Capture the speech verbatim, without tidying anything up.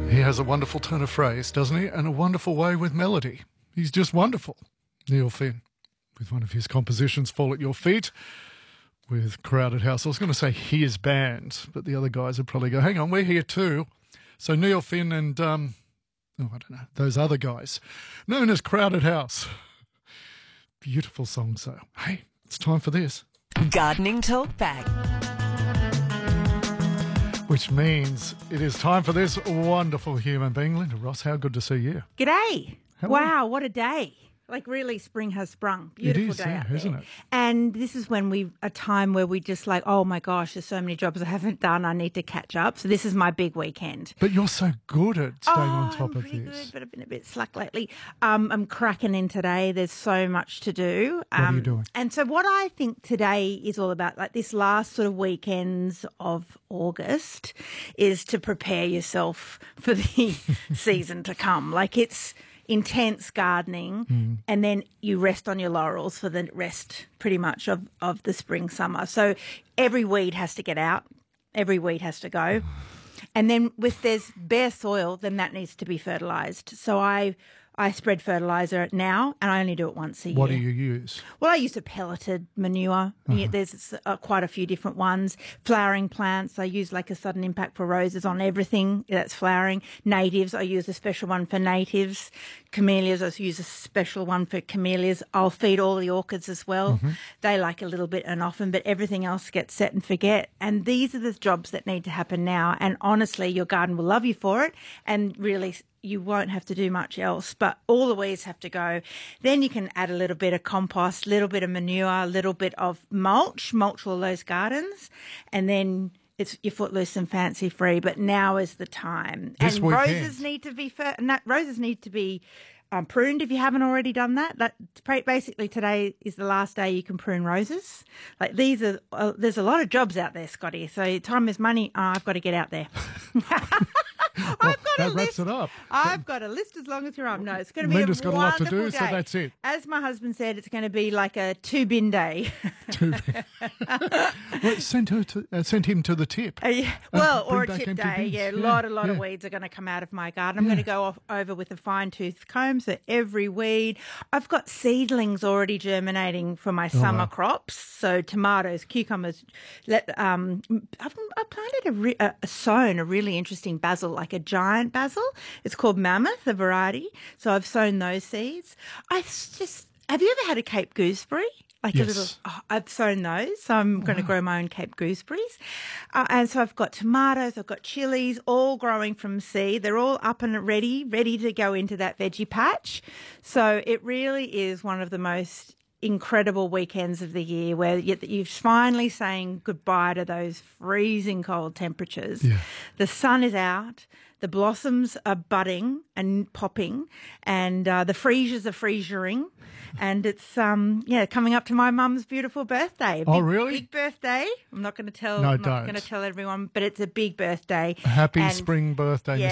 He has a wonderful turn of phrase, doesn't he? And a wonderful way with melody. He's just wonderful. Neil Finn, with one of his compositions, Fall at Your Feet, with Crowded House. I was going to say his band, but the other guys would probably go, hang on, we're here too. So Neil Finn and, um, oh, I don't know, those other guys, known as Crowded House. Beautiful song, so hey, it's time for this. Gardening Talk Back. Which means it is time for this wonderful human being. Linda Ross, how good to see you. G'day. How wow, what a day. Like really spring has sprung. Beautiful it is, day yeah, out isn't there. it? And this is when we, a time where we just like, oh my gosh, there's so many jobs I haven't done. I need to catch up. So this is my big weekend. But you're so good at staying oh, on top I'm of pretty this. good, but I've been a bit slack lately. Um, I'm cracking in today. There's so much to do. What Um, are you doing? And so what I think today is all about, like this last sort of weekends of August, is to prepare yourself for the season to come. Like it's intense gardening, Mm. and then you rest on your laurels for the rest pretty much of, of the spring, summer. So every weed has to get out. Every weed has to go. And then if there's bare soil, then that needs to be fertilised. So I I spread fertiliser now, and I only do it once a year. What do you use? Well, I use a pelleted manure. Yeah, there's uh, quite a few different ones. Flowering plants, I use like a sudden impact for roses on everything that's flowering. Natives, I use a special one for natives. Camellias, I use a special one for camellias. I'll feed all the orchids as well. Mm-hmm. They like a little bit and often, but everything else gets set and forget. And these are the jobs that need to happen now. And honestly, your garden will love you for it. And really, you won't have to do much else, but all the weeds have to go. Then you can add a little bit of compost, a little bit of manure, a little bit of mulch, mulch all those gardens, and then it's your footloose and fancy free. But now is the time. This and weekend. roses need to be fer- and that, roses need to be um, pruned if you haven't already done that. That basically today is the last day you can prune roses. Like these are, uh, there's a lot of jobs out there, Scotty. So time is money. Oh, I've got to get out there. Well, I've got that a wraps list. it up. I've got a list as long as your arm. No, it's going to be Linda's a got a lot to wonderful do, day. so that's it. As my husband said, it's going to be like a two-bin day. Too well, send her to uh, send him to the tip. Uh, yeah, well, bring or a back chip empty day. bins. Yeah, a Yeah, lot, a lot of yeah. weeds are going to come out of my garden. I'm Yeah. going to go off over with a fine-tooth comb, so every weed. I've got seedlings already germinating for my summer wow. crops. So tomatoes, cucumbers. Let um, I've, I planted a, re, a, a sown a really interesting basil, like a giant basil. It's called Mammoth, the variety. So I've sown those seeds. I just have you ever had a Cape gooseberry? Like Yes. a little, oh, I've sown those, so I'm going to grow my own Cape gooseberries. Uh, and so I've got tomatoes, I've got chilies, all growing from seed. They're all up and ready, ready to go into that veggie patch. So it really is one of the most incredible weekends of the year where you're finally saying goodbye to those freezing cold temperatures. Yeah. The sun is out. The blossoms are budding and popping, and uh, the freesias are freesiering, and it's um yeah coming up to my mum's beautiful birthday. A Oh, big, really? Big birthday. I'm not going to tell. No, I'm not don't. going to tell everyone, but it's a big birthday. A happy And spring birthday, yeah,